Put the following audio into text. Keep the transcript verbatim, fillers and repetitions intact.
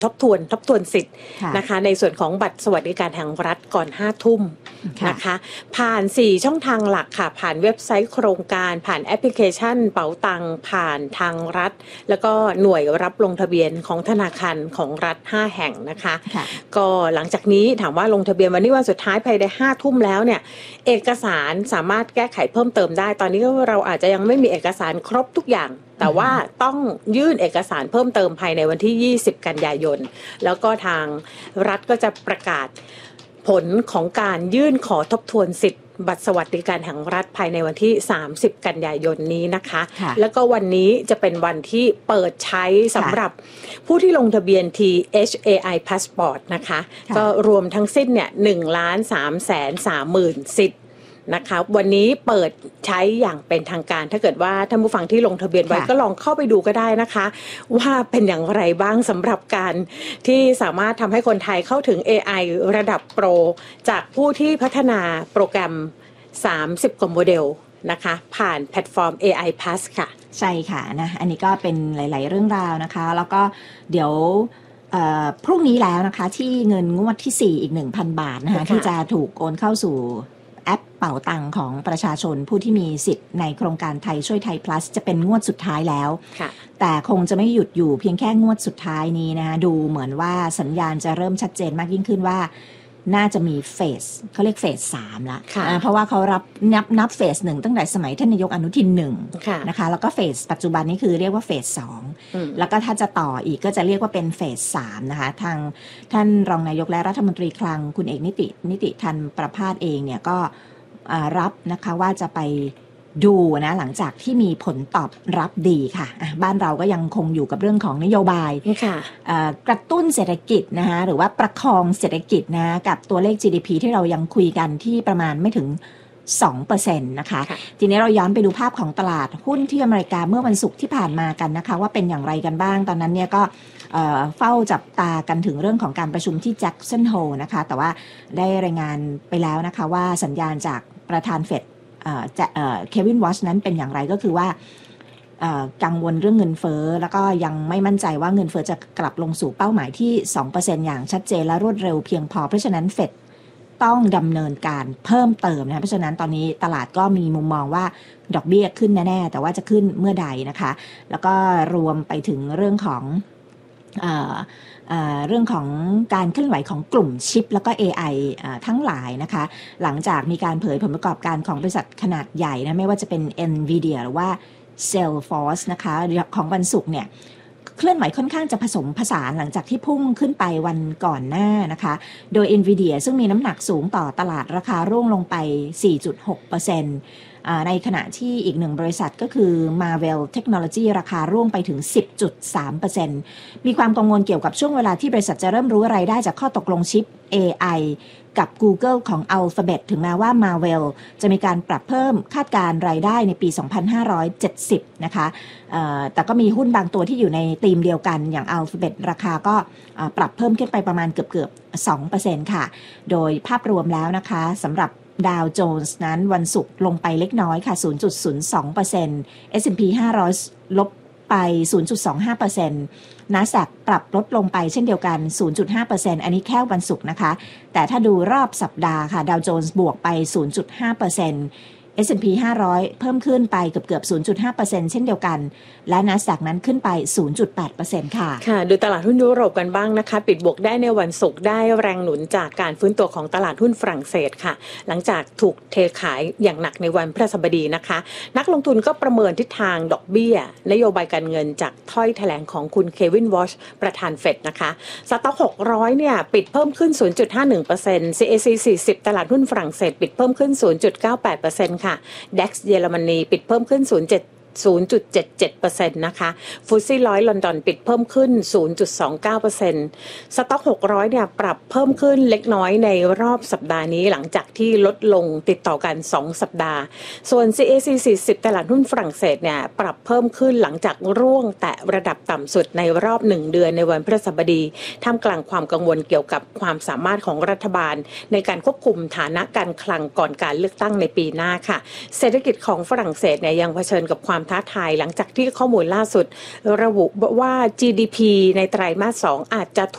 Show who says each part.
Speaker 1: ทบทวนทบทวนสิทธิ์นะคะในส่วนของบัตรสวัสดิการแห่งรัฐก่อนห้าทุ่มนะคะผ่านสี่ช่องทางหลักค่ะผ่านเว็บไซต์โครงการผ่านแอปพลิเคชันเป๋าตังผ่านทางรัฐแล้วก็หน่วยรับลงทะเบียนของธนาคารของรัฐห้าแห่งนะคะก็หลังจากนี้ถามว่าลงทะเบียนวันนี้วันสุดท้ายภายในห้าทุ่มแล้วเนี่ยเอกสารสามารถแก้ไขเพิ่มเติมได้ตอนนี้เราอาจจะยังไม่มีเอกสารครบทุกอย่างแต่ว่าต้องยื่นเอกสารเพิ่มเติมภายในวันที่ยี่สิบกันยายนแล้วก็ทางรัฐก็จะประกาศผลของการยื่นขอทบทวนสิทธิ์บัตรสวัสดิการแห่งรัฐภายในวันที่สามสิบกันยายนนี้นะคะแล้วก็วันนี้จะเป็นวันที่เปิดใช้สำหรับผู้ที่ลงทะเบียน ที เอช เอ ไอ Passport นะคะก็รวมทั้งสิ้นเนี่ย หนึ่งล้านสามแสนสามหมื่น สิทธิ์นะคะวันนี้เปิดใช้อย่างเป็นทางการถ้าเกิดว่าท่านผู้ฟังที่ลงทะเบียนไว้ก็ลองเข้าไปดูก็ได้นะคะว่าเป็นอย่างไรบ้างสำหรับการที่สามารถทำให้คนไทยเข้าถึง เอ ไอ ระดับโปรจากผู้ที่พัฒนาโปรแกรมสามสิบกว่าโมเดลนะคะผ่านแพลตฟอร์ม เอ ไอ Plus ค่ะ
Speaker 2: ใช่ค่ะนะอันนี้ก็เป็นหลายๆเรื่องราวนะคะแล้วก็เดี๋ยวพรุ่งนี้แล้วนะคะที่เงินงวดที่สี่อีก หนึ่งพัน บาทนะคะที่จะถูกโอนเข้าสู่แอปเป๋าตังของประชาชนผู้ที่มีสิทธิ์ในโครงการไทยช่วยไทย plus จะเป็นงวดสุดท้ายแล้วแต่คงจะไม่หยุดอยู่เพียงแค่งวดสุดท้ายนี้นะคะดูเหมือนว่าสัญญาณจะเริ่มชัดเจนมากยิ่งขึ้นว่าน่าจะมีเฟสเขาเรียกเฟสสามละเพราะว่าเขารับนับนับเฟสหนึ่งตั้งแต่สมัยท่านนายกอนุทินหนึ่งนะคะแล้วก็เฟสปัจจุบันนี้คือเรียกว่าเฟสสองแล้วก็ถ้าจะต่ออีกก็จะเรียกว่าเป็นเฟสสามนะคะทางท่านรองนายกและรัฐมนตรีคลังคุณเอกนิตินิติธันประภาสเองเนี่ยก็รับนะคะว่าจะไปดูนะหลังจากที่มีผลตอบรับดีค่ะบ้านเราก็ยังคงอยู่กับเรื่องของนโยบายกระตุ้นเศรษฐกิจนะคะหรือว่าประคองเศรษฐกิจนะกับตัวเลข จี ดี พี ที่เรายังคุยกันที่ประมาณไม่ถึง สองเปอร์เซ็นต์ นะคะทีนี้เราย้อนไปดูภาพของตลาดหุ้นที่อเมริกาเมื่อวันศุกร์ที่ผ่านมากันนะคะว่าเป็นอย่างไรกันบ้างตอนนั้นเนี่ยก็เฝ้าจับตากันถึงเรื่องของการประชุมที่แจ็คสันโฮลนะคะแต่ว่าได้รายงานไปแล้วนะคะว่าสัญญาณจากประธานเฟดเควินวอชนั้นเป็นอย่างไรก็คือว่ากังวลเรื่องเงินเฟ้อแล้วก็ยังไม่มั่นใจว่าเงินเฟ้อจะกลับลงสู่เป้าหมายที่ สองเปอร์เซ็นต์ อย่างชัดเจนและรวดเร็วเพียงพอเพราะฉะนั้นเฟดต้องดำเนินการเพิ่มเติมนะเพราะฉะนั้นตอนนี้ตลาดก็มีมุมมองว่าดอกเบี้ยขึ้นแน่ๆแต่ว่าจะขึ้นเมื่อใดนะคะแล้วก็รวมไปถึงเรื่องของเอ่อเอ่อเรื่องของการเคลื่อนไหวของกลุ่มชิปแล้วก็ เอ ไอ ทั้งหลายนะคะหลังจากมีการเผยผลประกอบการของบริษัทขนาดใหญ่นะไม่ว่าจะเป็น Nvidia หรือว่า Salesforce นะคะของวันศุกร์เนี่ยเคลื่อนไหวค่อนข้างจะผสมผสานหลังจากที่พุ่งขึ้นไปวันก่อนหน้านะคะโดย Nvidia ซึ่งมีน้ำหนักสูงต่อตลาดราคาร่วงลงไป สี่จุดหกเปอร์เซ็นต์ ในขณะที่อีกหนึ่งบริษัทก็คือ Marvell Technology ราคาร่วงไปถึง สิบจุดสามเปอร์เซ็นต์ มีความกังวลเกี่ยวกับช่วงเวลาที่บริษัทจะเริ่มรู้รายได้จากข้อตกลงชิป เอ ไอ กับ Google ของ Alphabet ถึงแม้ว่า Marvell จะมีการปรับเพิ่มคาดการรายได้ในปี สองพันห้าร้อยเจ็ดสิบ นะคะแต่ก็มีหุ้นบางตัวที่อยู่ในธีมเดียวกันอย่าง Alphabet ราคาก็ปรับเพิ่มขึ้นไปประมาณเกือบๆ สองเปอร์เซ็นต์ ค่ะโดยภาพรวมแล้วนะคะสำหรับดาวโจนส์นั้นวันศุกร์ลงไปเล็กน้อยค่ะ ศูนย์จุดศูนย์สองเปอร์เซ็นต์ เอส แอนด์ พี ห้าร้อยลบไป ศูนย์จุดสองห้าเปอร์เซ็นต์ NASDAQ ปรับลดลงไปเช่นเดียวกัน ศูนย์จุดห้าเปอร์เซ็นต์ อันนี้แค่วันศุกร์นะคะแต่ถ้าดูรอบสัปดาห์ค่ะดาวโจนส์บวกไป ศูนย์จุดห้าเปอร์เซ็นต์เอส แอนด์ พี ห้าร้อยเพิ่มขึ้นไปเกือบๆ ศูนย์จุดห้าเปอร์เซ็นต์ เช่นเดียวกันและ NASDAQ นั้นขึ้นไป ศูนย์จุดแปดเปอร์เซ็นต์ ค่ะ
Speaker 1: ค่ะดูตลาดหุ้นยุโรปกันบ้างนะคะปิดบวกได้ในวันศุกร์ได้แรงหนุนจากการฟื้นตัวของตลาดหุ้นฝรั่งเศสค่ะหลังจากถูกเทขายอย่างหนักในวันพฤหัสบดีนะคะนักลงทุนก็ประเมินทิศทางดอกเบี้ยนโยบายการเงินจากถ้อยแถลงของคุณเควินวอชประธานเฟดนะคะสต็อกหกร้อยเนี่ยปิดเพิ่มขึ้น ศูนย์จุดห้าหนึ่งเปอร์เซ็นต์ ซี เอ ซี สี่สิบตลาดหุ้นฝรั่งเศสปิดเพิ่มขึ้น ศูนย์จุดเก้าแปดเปอร์เซ็นต์ ค่ะ ดัค เยอรมนีปิดเพิ่มขึ้น ศูนย์จุดเจ็ดเจ็ดเปอร์เซ็นต์ นะคะฟุตซี่ร้อยลอนดอนปิดเพิ่มขึ้น ศูนย์จุดสองเก้าเปอร์เซ็นต์ สต็อกหกร้อยเนี่ยปรับเพิ่มขึ้นเล็กน้อยในรอบสัปดาห์นี้หลังจากที่ลดลงติดต่อกันสองสัปดาห์ส่วน ซี เอ ซี สี่สิบตลาดหุ้นฝรั่งเศสเนี่ยปรับเพิ่มขึ้นหลังจากร่วงแตะระดับต่ำสุดในรอบหนึ่งเดือนในวันพฤหัสบดีท่ามกลางความกังวลเกี่ยวกับความสามารถของรัฐบาลในการควบคุมฐานะการคลังก่อนการเลือกตั้งในปีหน้าค่ะเศรษฐกิจของฝรั่งเศสเนี่ยยังเผชิญกับความท้าทายหลังจากที่ข้อมูลล่าสุดระบุว่า จี ดี พี ในไตรมาสสองอาจจะ